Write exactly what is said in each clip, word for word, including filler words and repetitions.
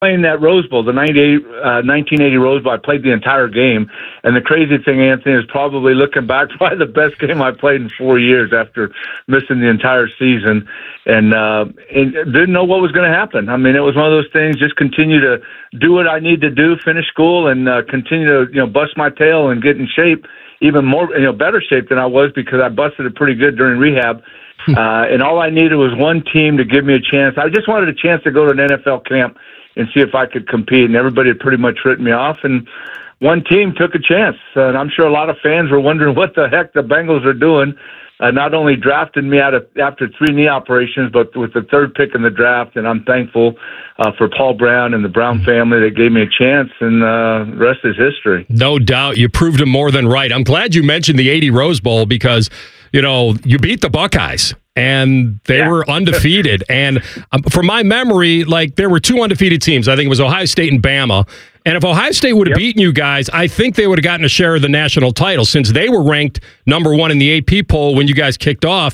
playing that Rose Bowl, the ninety-eight, uh, nineteen eighty Rose Bowl. I played the entire game. And the crazy thing, Anthony, is probably looking back, probably the best game I played in four years after missing the entire season. And, uh, and didn't know what was going to happen. I mean, it was one of those things, just continue to do what I need to do, finish school, and uh, continue to, you know, bust my tail and get in shape, even more, you know, better shape than I was, because I busted it pretty good during rehab. Uh, and all I needed was one team to give me a chance. I just wanted a chance to go to an N F L camp and see if I could compete. And everybody had pretty much written me off. And one team took a chance. Uh, and I'm sure a lot of fans were wondering what the heck the Bengals are doing. Uh, not only drafted me out of after three knee operations, but with the third pick in the draft. And I'm thankful uh, for Paul Brown and the Brown family that gave me a chance. And uh, the rest is history. No doubt. You proved them more than right. I'm glad you mentioned the eighty Rose Bowl, because, you know, you beat the Buckeyes. And they yeah. were undefeated. And um, from my memory, like, there were two undefeated teams. I think it was Ohio State and Bama. And if Ohio State would have yep. beaten you guys, I think they would have gotten a share of the national title, since they were ranked number one in the A P poll when you guys kicked off.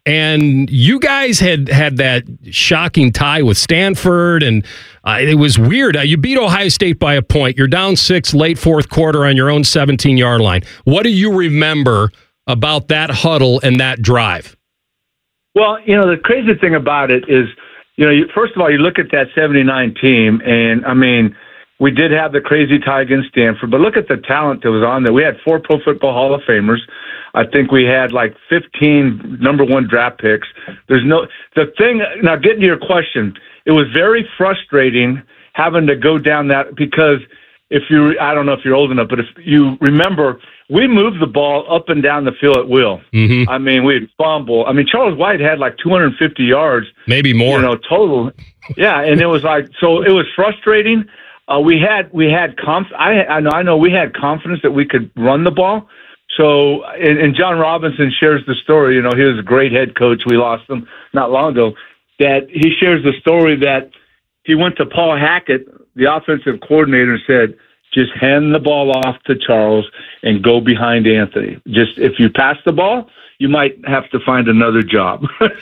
And you guys had had that shocking tie with Stanford, and uh, it was weird. Uh, you beat Ohio State by a point. You're down six late fourth quarter on your own seventeen-yard line. What do you remember about that huddle and that drive? Well, you know, the crazy thing about it is, you know, you, first of all, you look at that seventy-nine team, and, I mean, we did have the crazy tie against Stanford, but look at the talent that was on there. We had four Pro Football Hall of Famers. I think we had like fifteen number one draft picks. There's no – the thing – now, getting to your question, it was very frustrating having to go down that, because if you – I don't know if you're old enough, but if you remember – we moved the ball up and down the field at will. Mm-hmm. I mean, we'd fumble. I mean, Charles White had like two hundred fifty yards. Maybe more. You know, total. Yeah, and it was like, so it was frustrating. Uh, we had, we had, conf- I, I know, I know we had confidence that we could run the ball. So, and, and John Robinson shares the story. You know, he was a great head coach. We lost him not long ago. That he shares the story that he went to Paul Hackett, the offensive coordinator, and said, just hand the ball off to Charles and go behind Anthony. Just if you pass the ball, you might have to find another job.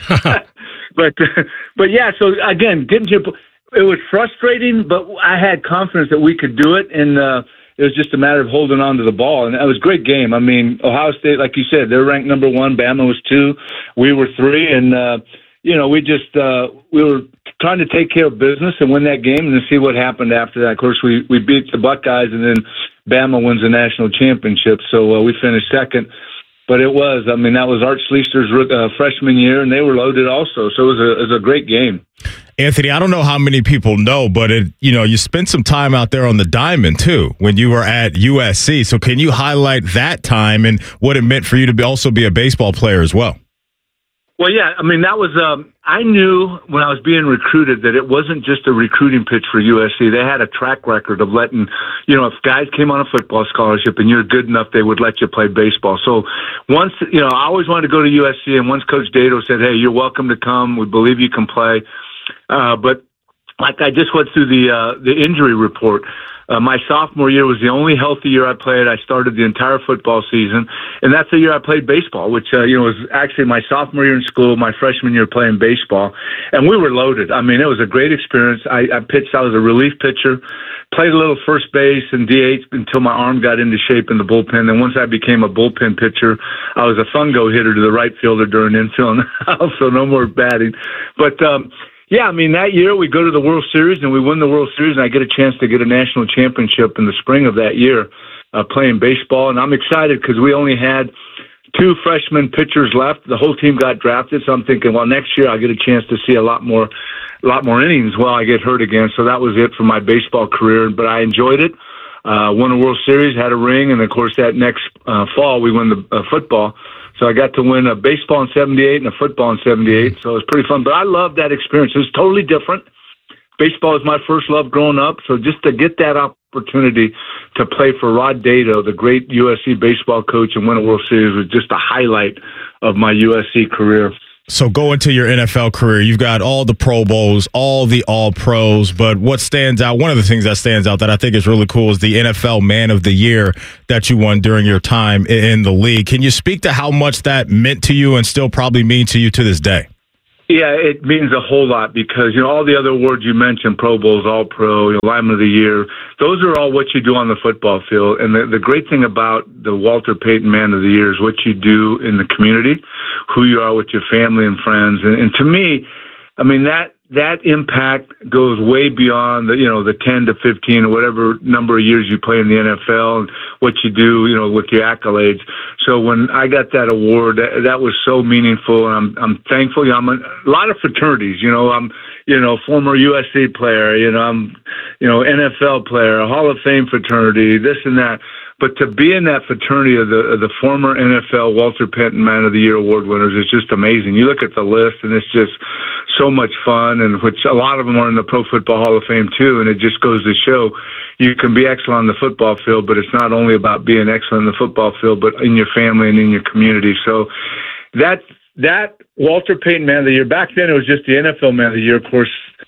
but but yeah, so again, getting to it was frustrating, but I had confidence that we could do it, and uh, it was just a matter of holding on to the ball. And it was a great game. I mean, Ohio State, like you said, they're ranked number one. Bama was two. We were three, and uh, you know, we just uh, we were trying to take care of business and win that game, and then see what happened after that. Of course, we, we beat the Buckeyes, and then Bama wins the national championship. So uh, we finished second. But it was, I mean, that was Art Schleister's uh, freshman year, and they were loaded also. So it was a, it was a great game. Anthony, I don't know how many people know, but it, you know, you spent some time out there on the diamond too when you were at U S C. So can you highlight that time and what it meant for you to be, also be a baseball player as well? Well, yeah, I mean, that was, um, I knew when I was being recruited that it wasn't just a recruiting pitch for U S C. They had a track record of letting, you know, if guys came on a football scholarship and you're good enough, they would let you play baseball. So once, you know, I always wanted to go to U S C, and once Coach Dato said, hey, you're welcome to come, we believe you can play. Uh, but like I just went through the, uh, the injury report. Uh, my sophomore year was the only healthy year I played. I started the entire football season, and that's the year I played baseball, which, uh, you know, was actually my sophomore year in school, my freshman year playing baseball, and we were loaded. I mean, it was a great experience. I, I pitched, I was a relief pitcher, played a little first base and D H until my arm got into shape in the bullpen. Then once I became a bullpen pitcher, I was a fungo hitter to the right fielder during infield, so no more batting. But, um, yeah, I mean, that year we go to the World Series and we win the World Series, and I get a chance to get a national championship in the spring of that year uh, playing baseball. And I'm excited because we only had two freshman pitchers left. The whole team got drafted. So I'm thinking, well, next year I'll get a chance to see a lot more a lot more innings while I get hurt again. So that was it for my baseball career. But I enjoyed it. Uh, won a World Series, had a ring, and, of course, that next uh, fall we won the uh, football. So I got to win a baseball in seventy-eight and a football in seventy-eight, so it was pretty fun. But I loved that experience. It was totally different. Baseball was my first love growing up, so just to get that opportunity to play for Rod Dato, the great U S C baseball coach, and win a World Series was just a highlight of my U S C career. So go into your N F L career, you've got all the Pro Bowls, all the All-Pros, but what stands out, one of the things that stands out that I think is really cool is the N F L Man of the Year that you won during your time in the league. Can you speak to how much that meant to you and still probably mean to you to this day? Yeah, it means a whole lot because, you know, all the other awards you mentioned, Pro Bowls, All-Pro, you know, Lineman of the Year, those are all what you do on the football field. And the, the great thing about the Walter Payton Man of the Year is what you do in the community, who you are with your family and friends. And, and to me, I mean, that that impact goes way beyond the, you know, the ten to fifteen or whatever number of years you play in the N F L and what you do, you know, with your accolades. So when I got that award, that, that was so meaningful, and I'm I'm thankful. You know, I'm a, a lot of fraternities. You know, I'm you know former U S C player. You know, I'm you know N F L player, a Hall of Fame fraternity, this and that. But to be in that fraternity of the of the former N F L Walter Payton Man of the Year award winners is just amazing. You look at the list, and it's just so much fun, and which a lot of them are in the Pro Football Hall of Fame too. And it just goes to show you can be excellent on the football field, but it's not only about being excellent in the football field, but in your family and in your community. So that that Walter Payton Man of the Year, back then it was just the N F L Man of the Year, of course.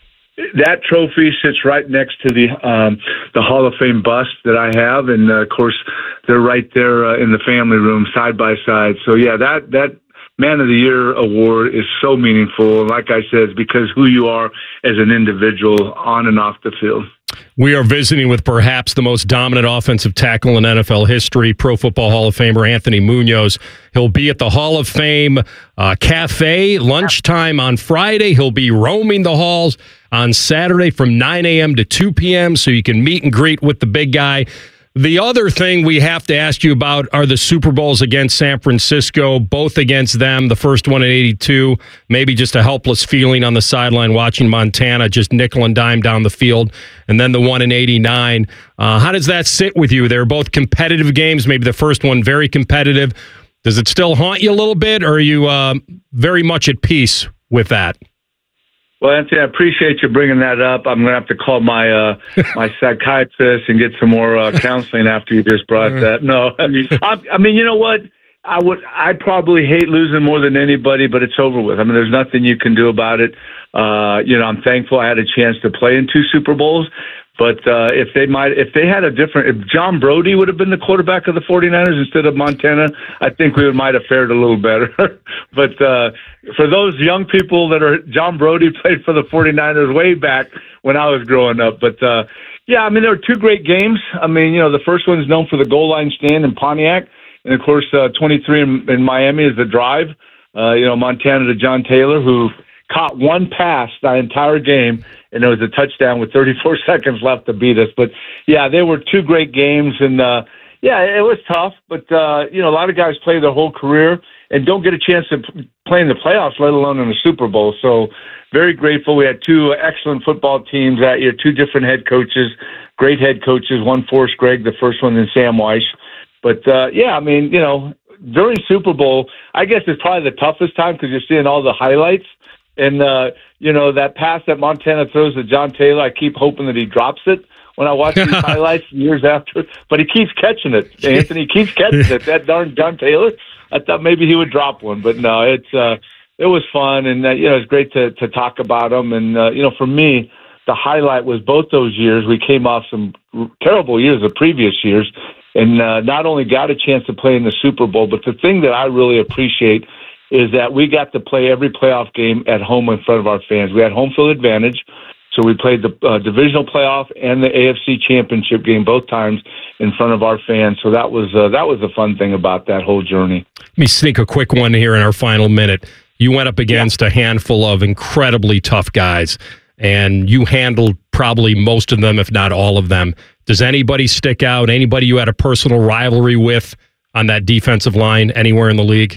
That trophy sits right next to the um, the Hall of Fame bust that I have, and uh, of course they're right there uh, in the family room, side by side. So yeah, that that Man of the Year award is so meaningful. Like I said, it's because who you are as an individual on and off the field. We are visiting with perhaps the most dominant offensive tackle in N F L history, Pro Football Hall of Famer Anthony Munoz. He'll be at the Hall of Fame uh, Cafe lunchtime on Friday. He'll be roaming the halls on Saturday from nine a.m. to two p.m. so you can meet and greet with the big guy. The other thing we have to ask you about are the Super Bowls against San Francisco, both against them, the first one in eighty-two, maybe just a helpless feeling on the sideline watching Montana just nickel and dime down the field, and then the one in eighty-nine. Uh, how does that sit with you? They're both competitive games, maybe the first one very competitive. Does it still haunt you a little bit, or are you uh, very much at peace with that? Well, Anthony, I appreciate you bringing that up. I'm going to have to call my uh, my psychiatrist and get some more uh, counseling after you just brought that. No, I mean, I, I mean, you know what? I would, I probably hate losing more than anybody, but it's over with. I mean, there's nothing you can do about it. Uh, you know, I'm thankful I had a chance to play in two Super Bowls. But uh, if they might, if they had a different, if John Brody would have been the quarterback of the 49ers instead of Montana, I think we might have fared a little better. But uh, for those young people that are, John Brody played for the 49ers way back when I was growing up. But uh, yeah, I mean, there were two great games. I mean, you know, the first one is known for the goal line stand in Pontiac, and of course, uh, twenty-three in, in Miami is the drive. Uh, you know, Montana to John Taylor, who caught one pass the entire game, and it was a touchdown with thirty-four seconds left to beat us. But, yeah, they were two great games, and, uh, yeah, it was tough. But, uh, you know, a lot of guys play their whole career and don't get a chance to play in the playoffs, let alone in the Super Bowl. So very grateful. We had two excellent football teams that year, two different head coaches, great head coaches, one Forrest Gregg, the first one, and Sam Weiss. But, uh, yeah, I mean, you know, during Super Bowl, I guess it's probably the toughest time because you're seeing all the highlights. And, uh, you know, that pass that Montana throws to John Taylor, I keep hoping that he drops it when I watch these highlights years after. But he keeps catching it. Anthony keeps catching it. That darn John Taylor, I thought maybe he would drop one. But, no, it's uh, it was fun. And, uh, you know, it's great to, to talk about them. And, uh, you know, for me, the highlight was both those years. We came off some terrible years the previous years and uh, not only got a chance to play in the Super Bowl, but the thing that I really appreciate is that we got to play every playoff game at home in front of our fans. We had home field advantage, so we played the uh, divisional playoff and the A F C championship game both times in front of our fans. So that was uh, that was the fun thing about that whole journey. Let me sneak a quick one here in our final minute. You went up against yeah. a handful of incredibly tough guys, and you handled probably most of them, if not all of them. Does anybody stick out? Anybody you had a personal rivalry with on that defensive line anywhere in the league?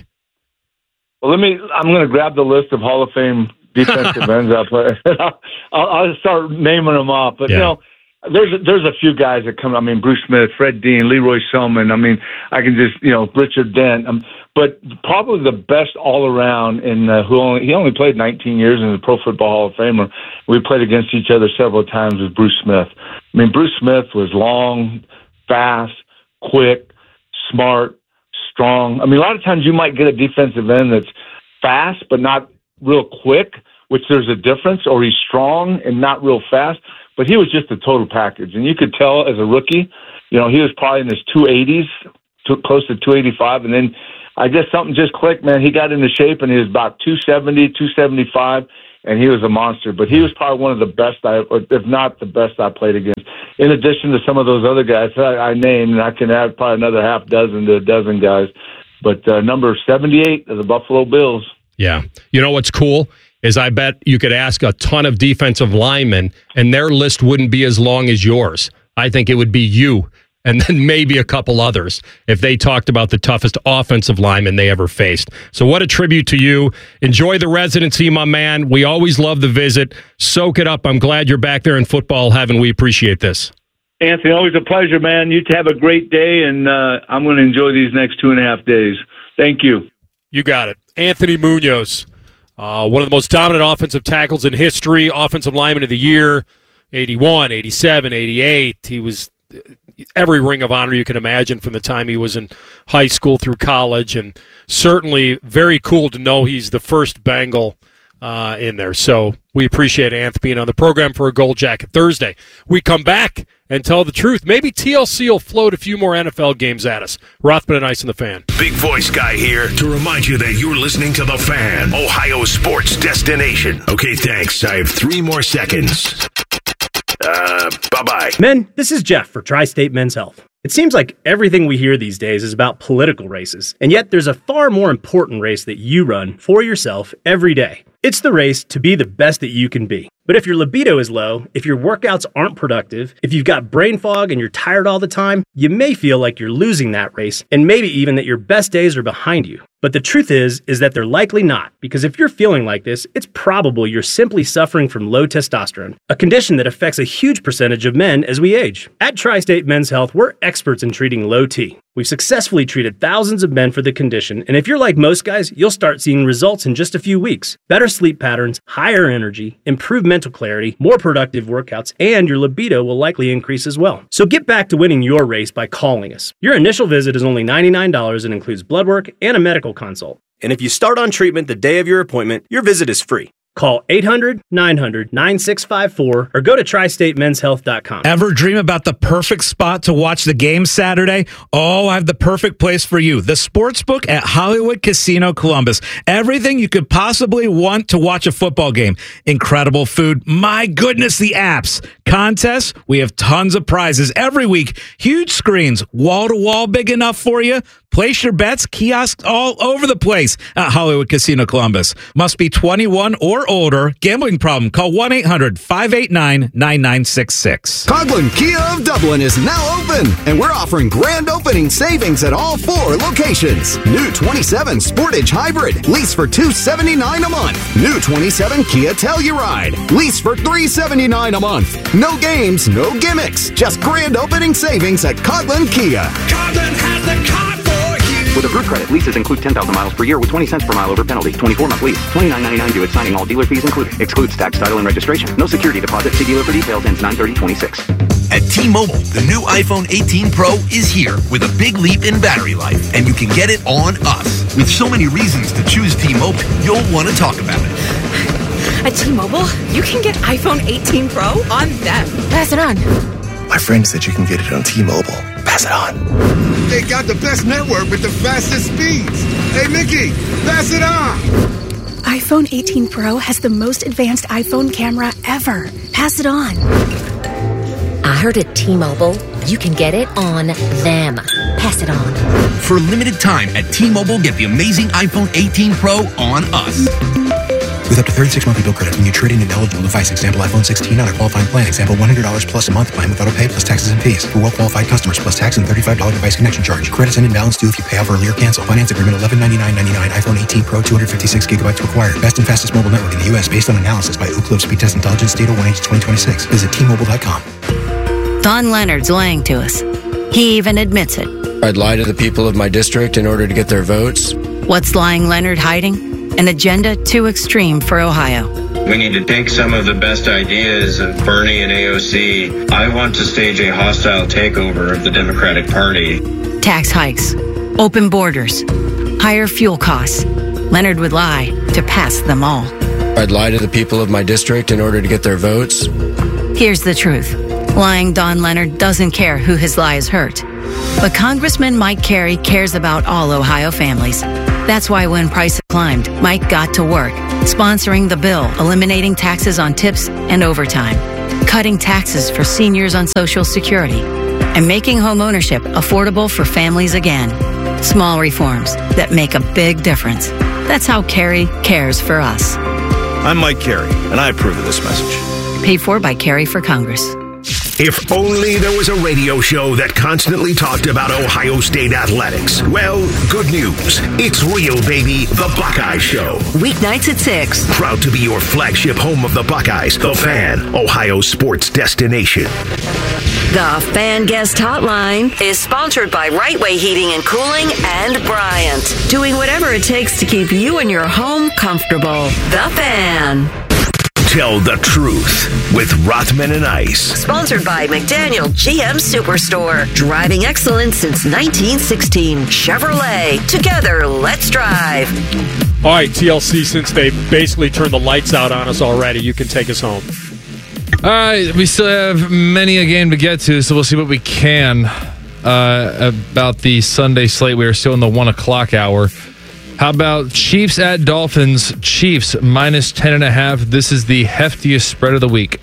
Well, let me. I'm going to grab the list of Hall of Fame defensive ends up. I'll, I'll start naming them off. But yeah. you know, there's there's a few guys that come. I mean, Bruce Smith, Fred Dean, Leroy Selman. I mean, I can just you know Richard Dent. Um, but probably the best all around, in uh, who only he only played nineteen years in the Pro Football Hall of Famer. We played against each other several times with Bruce Smith. I mean, Bruce Smith was long, fast, quick, smart, strong. I mean, a lot of times you might get a defensive end that's fast but not real quick, which there's a difference, or he's strong and not real fast. But he was just a total package. And you could tell as a rookie, you know, he was probably in his two eighties, to, close to two eighty-five. And then I guess something just clicked, man. He got into shape, and he was about two seventy, two seventy-five, and he was a monster. But he was probably one of the best, I, if not the best, I played against. In addition to some of those other guys I, I named, and I can add probably another half dozen to a dozen guys. But uh, number seventy-eight of the Buffalo Bills. Yeah. You know what's cool is I bet you could ask a ton of defensive linemen, and their list wouldn't be as long as yours. I think it would be you and then maybe a couple others if they talked about the toughest offensive lineman they ever faced. So what a tribute to you. Enjoy the residency, my man. We always love the visit. Soak it up. I'm glad you're back there in football heaven. We appreciate this. Anthony, always a pleasure, man. You have a great day, and uh, I'm going to enjoy these next two and a half days. Thank you. You got it. Anthony Munoz, uh, one of the most dominant offensive tackles in history, offensive lineman of the year, eighty-one, eighty-seven, eighty-eight. He was every ring of honor you can imagine from the time he was in high school through college, and certainly very cool to know he's the first Bengal uh, in there. So we appreciate Anth being on the program for a Gold Jacket Thursday. We come back and tell the truth. Maybe T L C will float a few more N F L games at us. Rothman and Ice and the Fan. Big Voice Guy here to remind you that you're listening to The Fan, Ohio sports destination. Okay, thanks. I have three more seconds. Uh, bye-bye. Men, this is Jeff for Tri-State Men's Health. It seems like everything we hear these days is about political races, and yet there's a far more important race that you run for yourself every day. It's the race to be the best that you can be. But if your libido is low, if your workouts aren't productive, if you've got brain fog and you're tired all the time, you may feel like you're losing that race, and maybe even that your best days are behind you. But the truth is, is that they're likely not, because if you're feeling like this, it's probable you're simply suffering from low testosterone, a condition that affects a huge percentage of men as we age. At Tri-State Men's Health, we're experts in treating low T. We've successfully treated thousands of men for the condition, and if you're like most guys, you'll start seeing results in just a few weeks. Better sleep patterns, higher energy, improved mental clarity, more productive workouts, and your libido will likely increase as well. So get back to winning your race by calling us. Your initial visit is only ninety-nine dollars and includes blood work and a medical consult. And if you start on treatment the day of your appointment, your visit is free. Call eight hundred, nine hundred, nine six five four or go to tri state men's health dot com. Ever dream about the perfect spot to watch the game Saturday? Oh, I have the perfect place for you. The Sportsbook at Hollywood Casino Columbus. Everything you could possibly want to watch a football game. Incredible food. My goodness, the apps. Contests. We have tons of prizes every week. Huge screens. Wall-to-wall big enough for you. Place your bets, kiosks all over the place at Hollywood Casino Columbus. Must be twenty-one or older. Gambling problem? Call one eight hundred, five eight nine, nine nine six six. Coghlan Kia of Dublin is now open, and we're offering grand opening savings at all four locations. New twenty-seven Sportage Hybrid, lease for two hundred seventy-nine dollars a month. New twenty-seven Kia Telluride, lease for three hundred seventy-nine dollars a month. No games, no gimmicks, just grand opening savings at Coghlan Kia. Coghlan has the car for you. With approved credit, leases include ten thousand miles per year with twenty cents per mile over penalty. twenty-four month lease. twenty-nine ninety-nine due at signing, all dealer fees included. Excludes tax, title, and registration. No security deposit. See dealer for details. Ends nine thirty twenty-six. At T-Mobile, the new iPhone eighteen Pro is here with a big leap in battery life, and you can get it on us. With so many reasons to choose T-Mobile, you'll want to talk about it. At T-Mobile, you can get iPhone eighteen Pro on them. Pass it on. My friend said you can get it on T-Mobile. Pass it on. They got the best network with the fastest speeds. Hey, Mickey, pass it on. iPhone eighteen Pro has the most advanced iPhone camera ever. Pass it on. I heard at T-Mobile, you can get it on them. Pass it on. For a limited time at T-Mobile, get the amazing iPhone eighteen Pro on us. With up to thirty-six monthly bill credits when you trade in an eligible device. Example, iPhone sixteen on a qualifying plan. Example, one hundred dollars plus a month plan with auto pay plus taxes and fees. For well-qualified customers plus tax and thirty-five dollars device connection charge. Credits and imbalance due if you pay off early or cancel. Finance agreement eleven ninety-nine ninety-nine. iPhone eighteen Pro, two hundred fifty-six gigabytes required. Best and fastest mobile network in the U S based on analysis by Ookla Speed Test Intelligence Data one H twenty twenty-six. Visit T Mobile dot com. Don Leonard's lying to us. He even admits it. I'd lie to the people of my district in order to get their votes. What's lying Leonard hiding? An agenda too extreme for Ohio. We need to take some of the best ideas of Bernie and A O C. I want to stage a hostile takeover of the Democratic Party. Tax hikes, open borders, higher fuel costs. Leonard would lie to pass them all. I'd lie to the people of my district in order to get their votes. Here's the truth. Lying Don Leonard doesn't care who his lies hurt. But Congressman Mike Carey cares about all Ohio families. That's why when prices climbed, Mike got to work, sponsoring the bill, eliminating taxes on tips and overtime, cutting taxes for seniors on Social Security, and making homeownership affordable for families again. Small reforms that make a big difference. That's how Carey cares for us. I'm Mike Carey, and I approve of this message. Paid for by Carey for Congress. If only there was a radio show that constantly talked about Ohio State athletics. Well, good news. It's real, baby. The Buckeye Show. Weeknights at six. Proud to be your flagship home of the Buckeyes, The Fan, Ohio's sports destination. The Fan Guest Hotline is sponsored by Right Way Heating and Cooling and Bryant. Doing whatever it takes to keep you and your home comfortable. The Fan. Tell the truth with Rothman and Ice. Sponsored by McDaniel G M Superstore. Driving excellence since nineteen sixteen. Chevrolet. Together, let's drive. All right, T L C, since they basically turned the lights out on us already, you can take us home. All right, we still have many a game to get to, so we'll see what we can uh, about the Sunday slate. We are still in the one o'clock hour. How about Chiefs at Dolphins? Chiefs minus ten and a half. This is the heftiest spread of the week.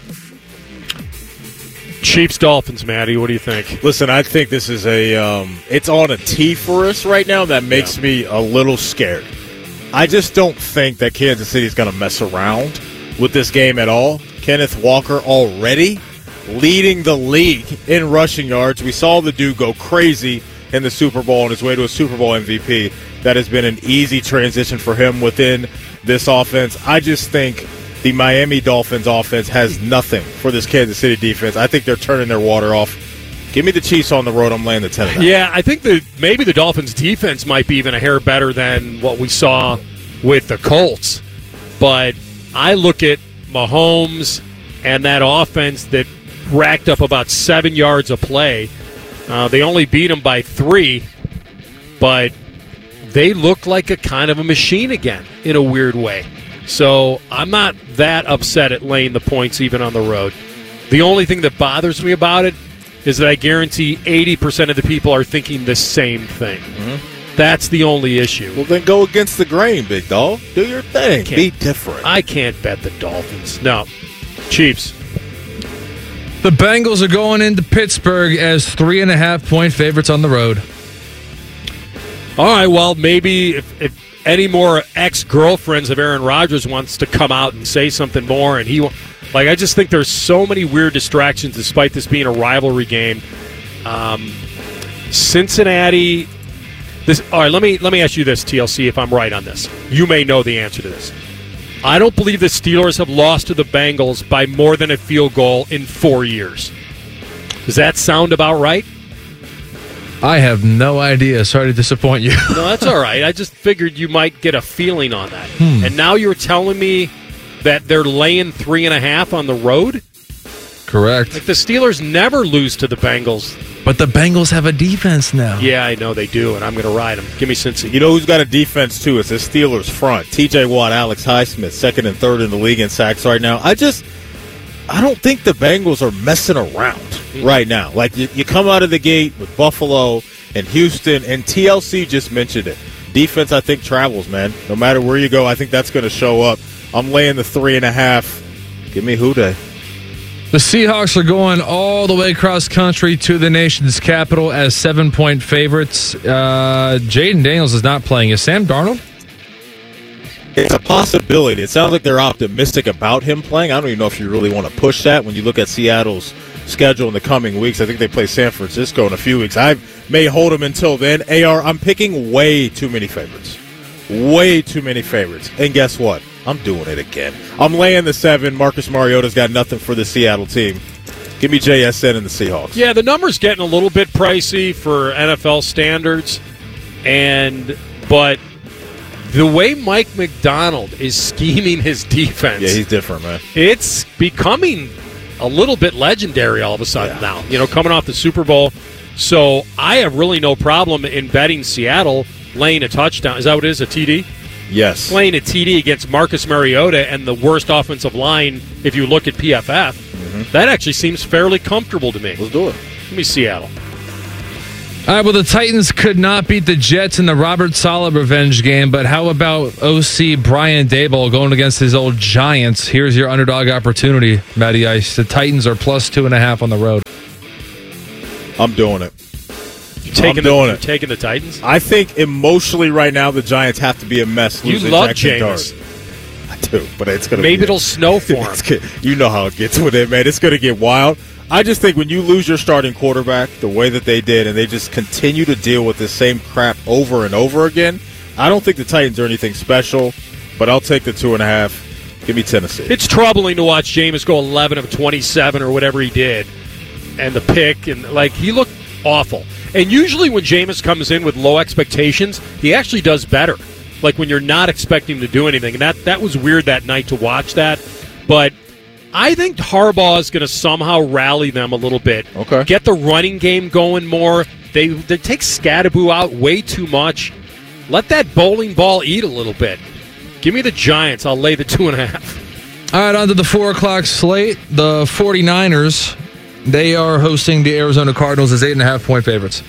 Chiefs Dolphins, Maddie. What do you think? Listen, I think this is a um, it's on a tee for us right now. That makes yeah. me a little scared. I just don't think that Kansas City is going to mess around with this game at all. Kenneth Walker already leading the league in rushing yards. We saw the dude go crazy in the Super Bowl on his way to a Super Bowl M V P. That has been an easy transition for him within this offense. I just think the Miami Dolphins offense has nothing for this Kansas City defense. I think they're turning their water off. Give me the Chiefs on the road. I'm laying the ten and a half. Yeah, I think that maybe the Dolphins' defense might be even a hair better than what we saw with the Colts. But I look at Mahomes and that offense that racked up about seven yards a play. Uh, they only beat them by three, but they look like a kind of a machine again in a weird way. So I'm not that upset at laying the points even on the road. The only thing that bothers me about it is that I guarantee eighty percent of the people are thinking the same thing. Mm-hmm. That's the only issue. Well, then go against the grain, big dog. Do your thing. Be different. I can't bet the Dolphins. No. Chiefs. The Bengals are going into Pittsburgh as three and a half point favorites on the road. All right, well, maybe if, if any more ex-girlfriends of Aaron Rodgers wants to come out and say something more, and he, like, I just think there's so many weird distractions despite this being a rivalry game. Um, Cincinnati, this. All right, let me let me ask you this, T L C, if I'm right on this. You may know the answer to this. I don't believe the Steelers have lost to the Bengals by more than a field goal in four years. Does that sound about right? I have no idea. Sorry to disappoint you. No, that's all right. I just figured you might get a feeling on that. Hmm. And now you're telling me that they're laying three and a half on the road? Correct. Like the Steelers never lose to the Bengals. But the Bengals have a defense now. Yeah, I know they do, and I'm going to ride them. Give me Cincy. You know who's got a defense, too? It's the Steelers front. T J Watt, Alex Highsmith, second and third in the league in sacks right now. I just, I don't think the Bengals are messing around right now. Like, you, you come out of the gate with Buffalo and Houston, and T L C just mentioned it. Defense, I think, travels, man. No matter where you go, I think that's going to show up. I'm laying the three and a half. Give me Houday. The Seahawks are going all the way across country to the nation's capital as seven-point favorites. Uh, Jaden Daniels is not playing. Is Sam Darnold? It's a possibility. It sounds like they're optimistic about him playing. I don't even know if you really want to push that when you look at Seattle's schedule in the coming weeks. I think they play San Francisco in a few weeks. I may hold him until then. A R, I'm picking way too many favorites. Way too many favorites. And guess what? I'm doing it again. I'm laying the seven. Marcus Mariota's got nothing for the Seattle team. Give me J S N and the Seahawks. Yeah, the number's getting a little bit pricey for N F L standards, and but the way Mike Macdonald is scheming his defense, yeah, he's different, man. It's becoming a little bit legendary all of a sudden yeah. now. You know, coming off the Super Bowl, so I have really no problem in betting Seattle laying a touchdown. Is that what it is? A T D? Yes. Playing a T D against Marcus Mariota and the worst offensive line if you look at P F F. Mm-hmm. That actually seems fairly comfortable to me. Let's do it. Give me Seattle. All right, well, the Titans could not beat the Jets in the Robert Saleh revenge game, but how about O C Brian Daboll going against his old Giants? Here's your underdog opportunity, Matty Ice. The Titans are plus two and a half on the road. I'm doing it. You're taking I'm doing the, it. You're taking the Titans? I think emotionally right now the Giants have to be a mess. You losing love Jackson Jameis. Dart. I do, but it's gonna Maybe be, it'll snow for him. Good. You know how it gets with it, man. It's gonna get wild. I just think when you lose your starting quarterback the way that they did, and they just continue to deal with the same crap over and over again, I don't think the Titans are anything special. But I'll take the two and a half. Give me Tennessee. It's troubling to watch Jameis go eleven of twenty-seven or whatever he did, and the pick, and like he looked awful. And usually when Jameis comes in with low expectations, he actually does better. Like when you're not expecting him to do anything, and that that was weird that night to watch that. But I think Harbaugh is going to somehow rally them a little bit. Okay. Get the running game going more. They they take Scadaboo out way too much. Let that bowling ball eat a little bit. Give me the Giants. I'll lay the two and a half. All right, on to the four o'clock slate. The 49ers, they are hosting the Arizona Cardinals as eight and a half point favorites.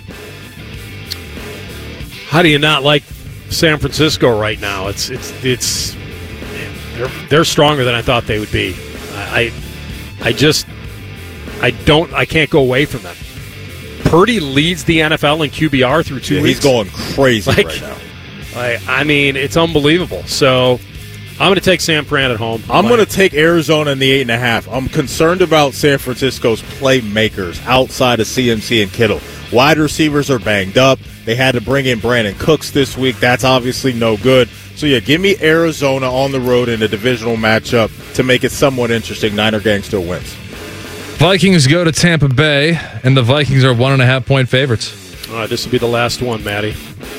How do you not like San Francisco right now? It's it's it's they're, they're stronger than I thought they would be. I I just I don't I can't go away from them. Purdy leads the N F L in Q B R through two yeah, weeks. He's going crazy like, right now. I, I mean, it's unbelievable. So I'm going to take San Fran at home. I'm going to take Arizona in the eight and a half. I'm concerned about San Francisco's playmakers outside of C M C and Kittle. Wide receivers are banged up. They had to bring in Brandon Cooks this week. That's obviously no good. So, yeah, give me Arizona on the road in a divisional matchup to make it somewhat interesting. Niner gang still wins. Vikings go to Tampa Bay, and the Vikings are one and a half point favorites. All right, this will be the last one, Matty.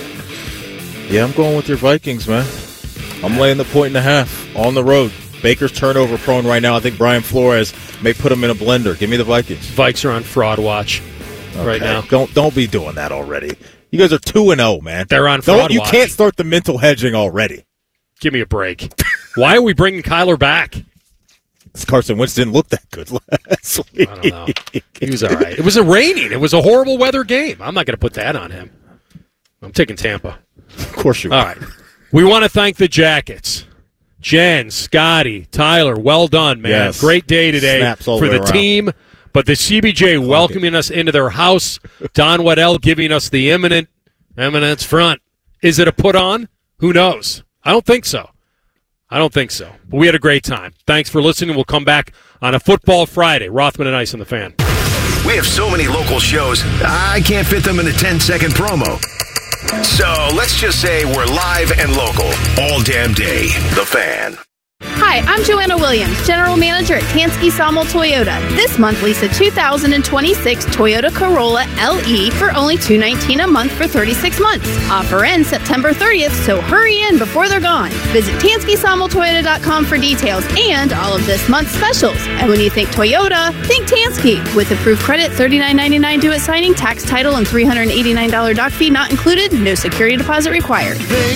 Yeah, I'm going with your Vikings, man. I'm laying the point and a half on the road. Baker's turnover prone right now. I think Brian Flores may put him in a blender. Give me the Vikings. Vikes are on fraud watch okay. right now. Don't don't be doing that already. You guys are two and zero, man. They're on fraud don't, You watch. can't start the mental hedging already. Give me a break. Why are we bringing Kyler back? Carson Wentz didn't look that good last week. I don't know. He was all right. It was a raining. It was a horrible weather game. I'm not going to put that on him. I'm taking Tampa. Of course you are. All right. We want to thank the Jackets. Jen, Scotty, Tyler, well done, man. Yes. Great day today Snaps all for the the way around. team. But the C B J welcoming us into their house. Don Waddell giving us the imminent eminence front. Is it a put on? Who knows? I don't think so. I don't think so. But we had a great time. Thanks for listening. We'll come back on a Football Friday. Rothman and Ice on the Fan. We have so many local shows, I can't fit them in a ten-second promo. So let's just say we're live and local all damn day. The Fan. Hi, I'm Joanna Williams, General Manager at Tansky Sawmill Toyota. This month, lease a two thousand twenty-six Toyota Corolla L E for only two hundred nineteen dollars a month for thirty-six months. Offer ends September thirtieth, so hurry in before they're gone. Visit Tansky Sawmill Toyota dot com for details and all of this month's specials. And when you think Toyota, think Tansky. With approved credit, thirty-nine ninety-nine due at signing, tax, title, and three hundred eighty-nine dollars doc fee not included, no security deposit required.